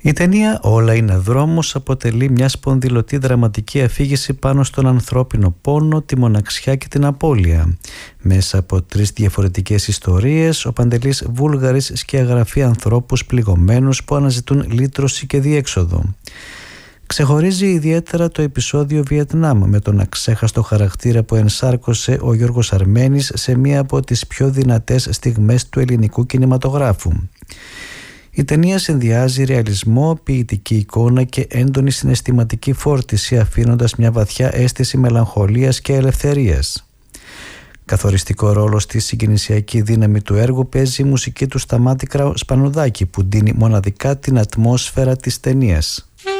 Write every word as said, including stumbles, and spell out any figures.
Η ταινία «Όλα είναι δρόμος» αποτελεί μια σπονδυλωτή δραματική αφήγηση πάνω στον ανθρώπινο πόνο, τη μοναξιά και την απώλεια. Μέσα από τρεις διαφορετικές ιστορίες, ο Παντελής Βούλγαρης σκιαγραφεί ανθρώπους πληγωμένους που αναζητούν λύτρωση και διέξοδο. Ξεχωρίζει ιδιαίτερα το επεισόδιο Βιετνάμ με τον αξέχαστο χαρακτήρα που ενσάρκωσε ο Γιώργος Αρμένης σε μία από τις πιο δυνατές στιγμές του ελληνικού κινηματογράφου. Η ταινία συνδυάζει ρεαλισμό, ποιητική εικόνα και έντονη συναισθηματική φόρτιση, αφήνοντας μια βαθιά αίσθηση μελαγχολίας και ελευθερίας. Καθοριστικό ρόλο στη συγκινησιακή δύναμη του έργου παίζει η μουσική του Σταμάτη Σπανουδάκη, που δίνει μοναδικά την ατμόσφαιρα της ταινίας.